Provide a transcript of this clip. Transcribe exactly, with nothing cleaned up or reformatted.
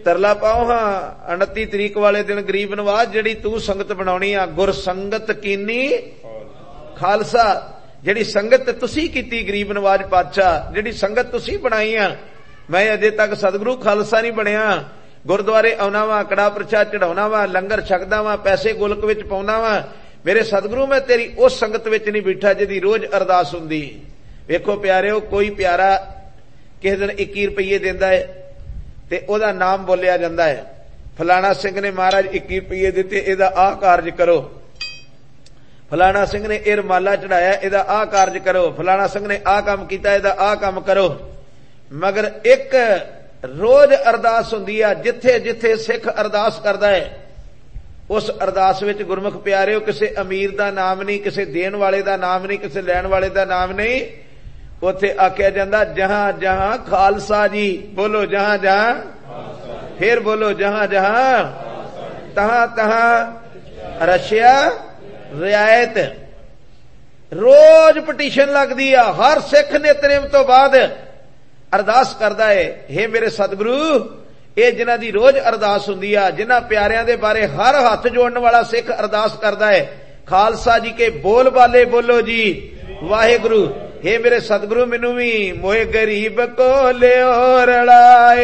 ਤਰਲਾ ਪਾਓ ਹਾਂ ਉਨੱਤੀ ਤਰੀਕ ਵਾਲੇ ਦਿਨ ਗਰੀਬ ਨਵਾਜ਼ ਜਿਹੜੀ ਤੂੰ ਸੰਗਤ ਬਣਾਉਣੀ ਆ, ਗੁਰ ਸੰਗਤ ਕੀਨੀ ਖਾਲਸਾ, ਜਿਹੜੀ ਸੰਗਤ ਤੁਸੀਂ ਕੀਤੀ ਗਰੀਬ ਨਵਾਜ਼ ਪਾਤਸ਼ਾਹ, ਜਿਹੜੀ ਸੰਗਤ ਤੁਸੀਂ ਬਣਾਈ ਆ, ਮੈਂ ਅਜੇ ਤੱਕ ਸਤਿਗੁਰੂ ਖਾਲਸਾ ਨਹੀਂ ਬਣਿਆ। ਗੁਰਦੁਆਰੇ ਆਉਣਾ ਵਾ, ਕੜਾ ਪ੍ਰਸ਼ਾਦ ਚੜਾਉਣਾ ਵਾ, ਲੰਗਰ ਛਕਦਾ ਵਾ, ਪੈਸੇ ਗੁਲਕ ਵਿੱਚ ਪਾਉਣਾ ਵਾ, ਮੇਰੇ ਸਤਿਗੁਰੂ ਮੈਂ ਤੇਰੀ ਉਸ ਸੰਗਤ ਵਿੱਚ ਨਹੀਂ ਬੈਠਾ ਜਿਹਦੀ ਰੋਜ਼ ਅਰਦਾਸ ਹੁੰਦੀ। ਵੇਖੋ ਪਿਆਰਿਓ, ਕੋਈ ਪਿਆਰਾ ਕਿਸੇ ਦਿਨ ਇੱਕੀ ਰੁਪਈਏ ਦਿੰਦਾ ਹੈ ਤੇ ਉਹਦਾ ਨਾਮ ਬੋਲਿਆ ਜਾਂਦਾ ਹੈ, ਫਲਾਣਾ ਸਿੰਘ ਨੇ ਮਹਾਰਾਜ ਇੱਕੀ ਰੁਪਈਏ ਦਿੱਤੇ, ਇਹਦਾ ਆਹ ਕਾਰਜ ਕਰੋ, ਫਲਾਣਾ ਸਿੰਘ ਨੇ ਇਹ ਰੁਮਾਲਾ ਚੜਾਇਆ, ਇਹਦਾ ਆਹ ਕਾਰਜ ਕਰੋ, ਫਲਾਣਾ ਸਿੰਘ ਨੇ ਆਹ ਕੰਮ ਕੀਤਾ, ਇਹਦਾ ਆਹ ਕੰਮ ਕਰੋ। ਮਗਰ ਇੱਕ ਰੋਜ਼ ਅਰਦਾਸ ਹੁੰਦੀ ਆ, ਜਿੱਥੇ ਜਿੱਥੇ ਸਿੱਖ ਅਰਦਾਸ ਕਰਦਾ ਹੈ ਉਸ ਅਰਦਾਸ ਵਿੱਚ ਗੁਰਮੁਖ ਪਿਆਰਿਓ ਕਿਸੇ ਅਮੀਰ ਦਾ ਨਾਮ ਨਹੀਂ, ਕਿਸੇ ਦੇਣ ਵਾਲੇ ਦਾ ਨਾਮ ਨਹੀਂ, ਕਿਸੇ ਲੈਣ ਵਾਲੇ ਦਾ ਨਾਮ ਨਹੀਂ। ਉੱਥੇ ਆਖਿਆ ਜਾਂਦਾ ਜਹਾਂ ਜਹਾਂ ਖਾਲਸਾ ਜੀ, ਬੋਲੋ ਜਹਾਂ ਜਹਾਂ, ਫਿਰ ਬੋਲੋ ਜਹਾਂ ਜਹਾਂ, ਤਹਾਂ ਤਹਾਂ ਰਸ਼ਿਆ ਰਿਆਇਤ। ਰੋਜ਼ ਪਟੀਸ਼ਨ ਲੱਗਦੀ ਆ, ਹਰ ਸਿੱਖ ਨਿਤਨੇਮ ਤੋਂ ਬਾਅਦ ਅਰਦਾਸ ਕਰਦਾ ਹੈ, ਹੇ ਮੇਰੇ ਸਤਿਗੁਰੂ, ਇਹ ਜਿਨ੍ਹਾਂ ਦੀ ਰੋਜ਼ ਅਰਦਾਸ ਹੁੰਦੀ ਆ, ਜਿਨ੍ਹਾਂ ਪਿਆਰਿਆਂ ਦੇ ਬਾਰੇ ਹਰ ਹੱਥ ਜੋੜਨ ਵਾਲਾ ਸਿੱਖ ਅਰਦਾਸ ਕਰਦਾ ਹੈ, ਖਾਲਸਾ ਜੀ ਕੇ ਬੋਲ ਬਾਲੇ ਬੋਲੋ ਜੀ ਵਾਹਿਗੁਰੂ। ਹੇ ਮੇਰੇ ਸਤਿਗੁਰੂ, ਮੈਨੂੰ ਵੀ ਮੋਏ ਗਰੀਬ ਕੋ ਲਿਓ ਰਲਾਏ।